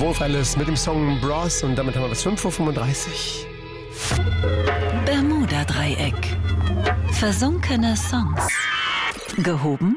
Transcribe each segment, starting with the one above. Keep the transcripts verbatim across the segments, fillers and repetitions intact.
Wolf Alice mit dem Song Bros und damit haben wir bis fünf Uhr fünfunddreißig. Bermuda-Dreieck. Versunkene Songs. Gehoben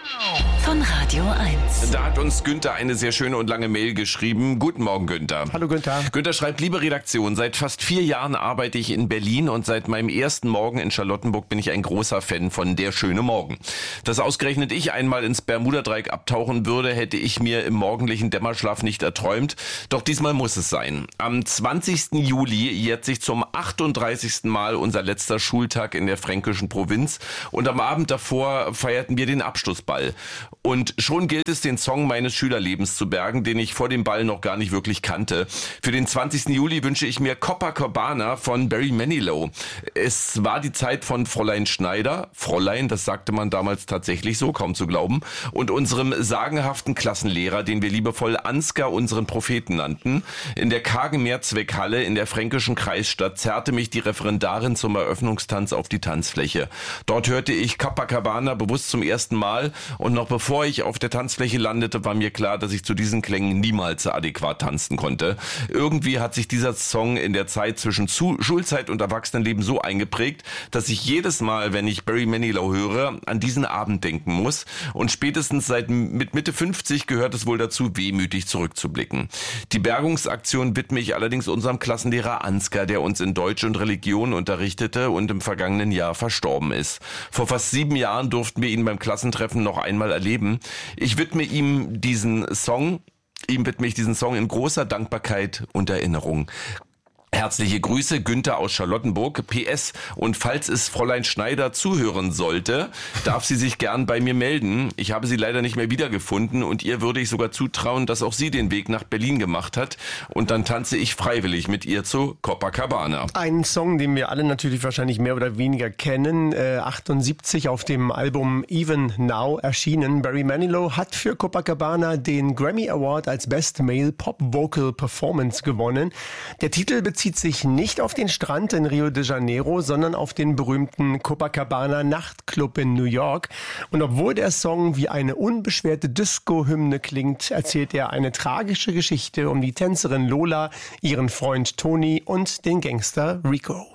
von Radio eins. Da hat uns Günther eine sehr schöne und lange Mail geschrieben. Guten Morgen, Günther. Hallo, Günther. Günther schreibt, liebe Redaktion, seit fast vier Jahren arbeite ich in Berlin und seit meinem ersten Morgen in Charlottenburg bin ich ein großer Fan von Der schöne Morgen. Dass ausgerechnet ich einmal ins Bermuda-Dreieck abtauchen würde, hätte ich mir im morgendlichen Dämmerschlaf nicht erträumt. Doch diesmal muss es sein. Am zwanzigsten Juli jährt sich zum achtunddreißigsten Mal unser letzter Schultag in der fränkischen Provinz und am Abend davor feierten wir den Abschlussball. Und schon gilt es, den Song meines Schülerlebens zu bergen, den ich vor dem Ball noch gar nicht wirklich kannte. Für den zwanzigsten Juli wünsche ich mir Copacabana von Barry Manilow. Es war die Zeit von Fräulein Schneider, Fräulein, das sagte man damals tatsächlich so, kaum zu glauben, und unserem sagenhaften Klassenlehrer, den wir liebevoll Ansgar, unseren Propheten nannten. In der kargen Mehrzweckhalle in der fränkischen Kreisstadt zerrte mich die Referendarin zum Eröffnungstanz auf die Tanzfläche. Dort hörte ich Copacabana bewusst zum ersten Mal und noch bevor ich auf der Tanzfläche landete, war mir klar, dass ich zu diesen Klängen niemals adäquat tanzen konnte. Irgendwie hat sich dieser Song in der Zeit zwischen Schulzeit und Erwachsenenleben so eingeprägt, dass ich jedes Mal, wenn ich Barry Manilow höre, an diesen Abend denken muss. Und spätestens seit mit Mitte fünfzig gehört es wohl dazu, wehmütig zurückzublicken. Die Bergungsaktion widme ich allerdings unserem Klassenlehrer Ansgar, der uns in Deutsch und Religion unterrichtete und im vergangenen Jahr verstorben ist. Vor fast sieben Jahren durften wir ihn beim Klassentreffen noch einmal erleben. Ich widme ihm diesen Song, ihm widme ich diesen Song in großer Dankbarkeit und Erinnerung. Herzliche Grüße, Günther aus Charlottenburg. P S. Und falls es Fräulein Schneider zuhören sollte, darf sie sich gern bei mir melden. Ich habe sie leider nicht mehr wiedergefunden und ihr würde ich sogar zutrauen, dass auch sie den Weg nach Berlin gemacht hat. Und dann tanze ich freiwillig mit ihr zu Copacabana. Ein Song, den wir alle natürlich wahrscheinlich mehr oder weniger kennen. Äh, achtundsiebzig auf dem Album Even Now erschienen. Barry Manilow hat für Copacabana den Grammy Award als Best Male Pop Vocal Performance gewonnen. Der Titel bezieht sich nicht auf den Strand in Rio de Janeiro, sondern auf den berühmten Copacabana Nachtclub in New York. Und obwohl der Song wie eine unbeschwerte Disco-Hymne klingt, erzählt er eine tragische Geschichte um die Tänzerin Lola, ihren Freund Tony und den Gangster Rico.